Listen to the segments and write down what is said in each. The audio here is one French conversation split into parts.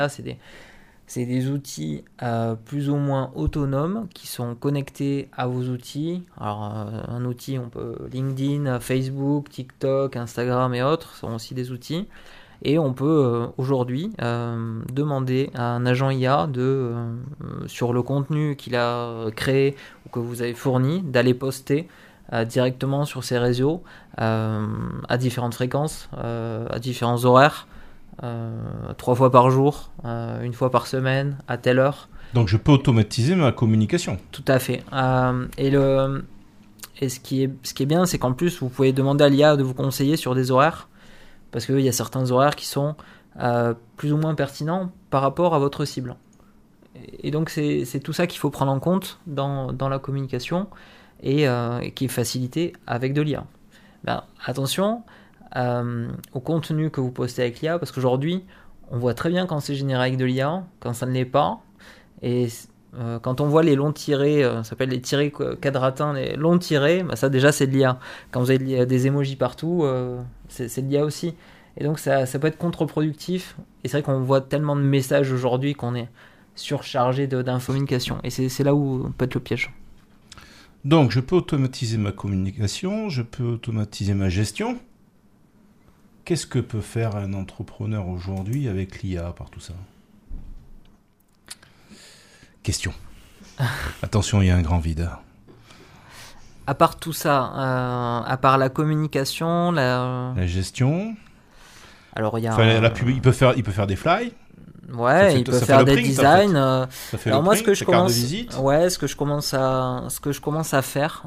C'est des outils plus ou moins autonomes qui sont connectés à vos outils. Alors, un outil, on peut LinkedIn, Facebook, TikTok, Instagram et autres sont aussi des outils. Et on peut aujourd'hui demander à un agent IA sur le contenu qu'il a créé ou que vous avez fourni, d'aller poster directement sur ces réseaux à différentes fréquences, à différents horaires. 3 fois par jour, 1 fois par semaine, à telle heure. Donc je peux automatiser ma communication. Tout à fait. Et ce qui est bien, c'est qu'en plus, vous pouvez demander à l'IA de vous conseiller sur des horaires, parce qu'il y a certains horaires qui sont plus ou moins pertinents par rapport à votre cible. Et donc c'est tout ça qu'il faut prendre en compte dans la communication et qui est facilité avec de l'IA. Ben, attention au contenu que vous postez avec l'IA, parce qu'aujourd'hui on voit très bien quand c'est généré avec de l'IA, quand ça ne l'est pas, et quand on voit les longs tirés, ça s'appelle les tirés quadratins, les longs tirés, bah ça déjà c'est de l'IA. Quand vous avez des emojis partout, c'est de l'IA aussi, et donc ça peut être contre-productif, et c'est vrai qu'on voit tellement de messages aujourd'hui qu'on est surchargé d'infomunication, et c'est là où peut être le piège. Donc je peux automatiser ma communication, je peux automatiser ma gestion. Qu'est-ce que peut faire un entrepreneur aujourd'hui avec l'IA par tout ça ? Question. Attention, il y a un grand vide. À part tout ça, à part la communication, la gestion. Alors il y a la pub, il peut faire des fly. Ouais, il peut faire des designs. Alors moi, ce que je commence à faire,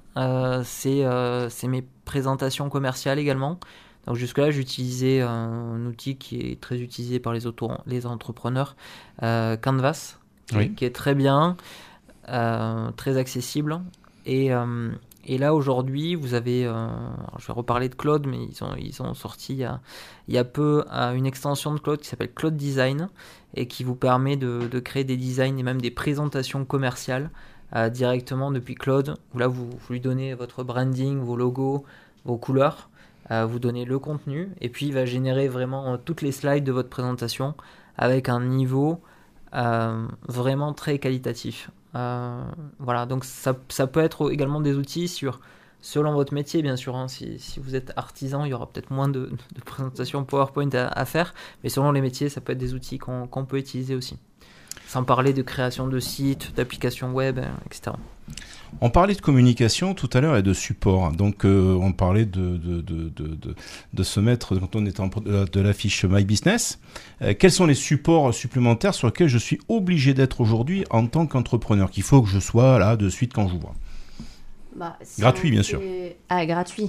c'est mes présentations commerciales également. Donc jusque-là, j'utilisais un outil qui est très utilisé par les entrepreneurs, Canvas, qui est très bien, très accessible. Et là, aujourd'hui, vous avez... je vais reparler de Claude, mais ils ont sorti il y a peu une extension de Claude qui s'appelle Claude Design et qui vous permet de créer des designs et même des présentations commerciales directement depuis Claude, où là, vous lui donnez votre branding, vos logos, vos couleurs. Vous donnez le contenu et puis il va générer vraiment toutes les slides de votre présentation avec un niveau vraiment très qualitatif. Voilà, donc ça peut être également des outils selon votre métier, bien sûr. Hein. Si vous êtes artisan, il y aura peut-être moins de présentations PowerPoint à faire, mais selon les métiers, ça peut être des outils qu'on peut utiliser aussi. Sans parler de création de sites, d'applications web, etc. On parlait de communication tout à l'heure et de support. Donc, on parlait de se mettre, quand on est de la fiche My Business. Quels sont les supports supplémentaires sur lesquels je suis obligé d'être aujourd'hui en tant qu'entrepreneur, qu'il faut que je sois là de suite quand j'ouvre ? Gratuit, bien sûr. Ah, gratuit.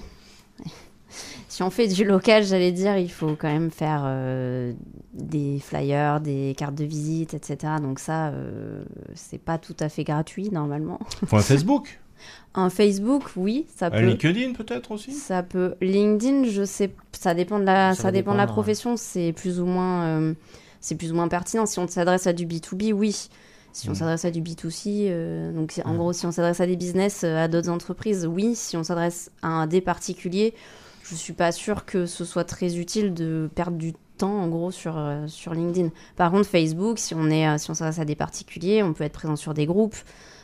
Si on fait du local, j'allais dire, il faut quand même faire des flyers, des cartes de visite, etc. Donc ça, c'est pas tout à fait gratuit, normalement. Pour un Facebook ? Un Facebook, oui, ça peut. Un LinkedIn, peut-être, aussi ? Ça peut. LinkedIn, je sais, ça dépend de la profession, c'est plus ou moins pertinent. Si on s'adresse à du B2B, oui. Si on s'adresse à du B2C, donc en gros, si on s'adresse à des business, à d'autres entreprises, oui. Si on s'adresse à des particuliers, je suis pas sûre que ce soit très utile de perdre du temps, en gros, sur LinkedIn. Par contre, Facebook, si on s'adresse à des particuliers, on peut être présent sur des groupes,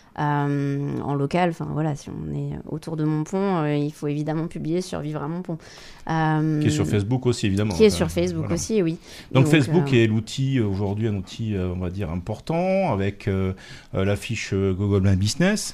en local. Enfin, voilà, si on est autour de Montpont, il faut évidemment publier sur Vivre à Montpont. Qui est sur Facebook aussi, évidemment. Qui est sur Facebook aussi, oui. Donc Facebook est l'outil, aujourd'hui, un outil, on va dire, important, avec la fiche Google My Business.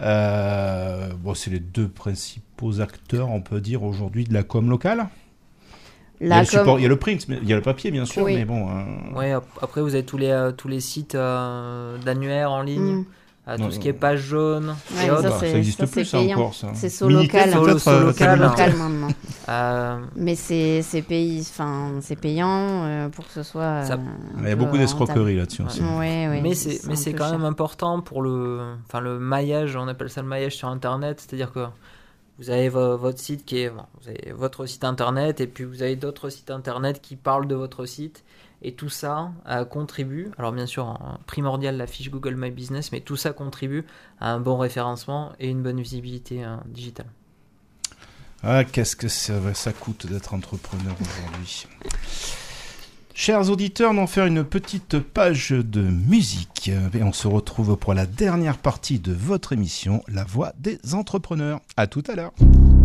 C'est les deux principaux acteurs, on peut dire, aujourd'hui de la com locale. Il y a le print, mais il y a le papier, bien sûr, oui. Mais bon... Ouais, après, vous avez tous les sites d'annuaires en ligne. Tout ce qui est page jaune. Ouais, ça existe plus, ça encore. Ça. C'est local maintenant. Mais c'est payant pour que ce soit. Il y a beaucoup d'escroqueries là-dessus aussi. Mais c'est quand même important pour le maillage, on appelle ça le maillage sur Internet, c'est-à-dire que vous avez votre site vous avez votre site Internet et puis vous avez d'autres sites Internet qui parlent de votre site. Et tout ça contribue, alors bien sûr, primordial la fiche Google My Business, mais tout ça contribue à un bon référencement et une bonne visibilité digitale. Ah, qu'est-ce que ça coûte d'être entrepreneur aujourd'hui ? Chers auditeurs, on va faire une petite page de musique et on se retrouve pour la dernière partie de votre émission, La Voix des entrepreneurs. À tout à l'heure.